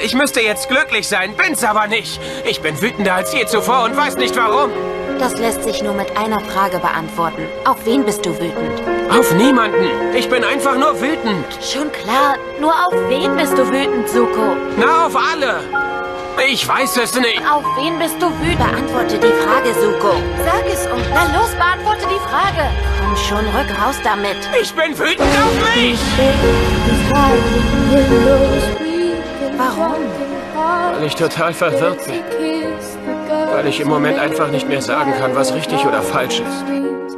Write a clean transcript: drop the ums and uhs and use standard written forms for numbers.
Ich müsste jetzt glücklich sein, bin's aber nicht. Ich bin wütender als je zuvor und weiß nicht warum. Das lässt sich nur mit einer Frage beantworten. Auf wen bist du wütend? Auf niemanden. Ich bin einfach nur wütend. Schon klar. Nur auf wen bist du wütend, Zuko? Na, auf alle. Ich weiß es nicht. Auf wen bist du wütend? Beantworte die Frage, Zuko. Sag es uns. Na los, beantworte die Frage. Komm schon, rück raus damit. Ich bin wütend auf mich. Warum? Weil ich total verwirrt bin. Weil ich im Moment einfach nicht mehr sagen kann, was richtig oder falsch ist.